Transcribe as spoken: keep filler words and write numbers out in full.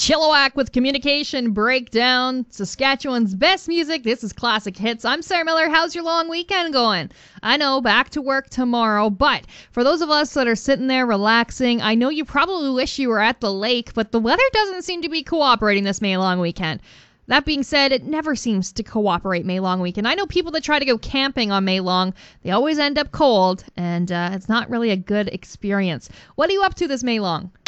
Chilliwack with Communication Breakdown, Saskatchewan's best music. This is Classic Hits. I'm Sarah Miller. How's your long weekend going? I know, back to work tomorrow, but for those of us that are sitting there relaxing, I know you probably wish you were at the lake, but the weather doesn't seem to be cooperating this May long weekend. That being said, it never seems to cooperate May long weekend. I know people that try to go camping on May long. They always end up cold, and uh, it's not really a good experience. What are you up to this May long?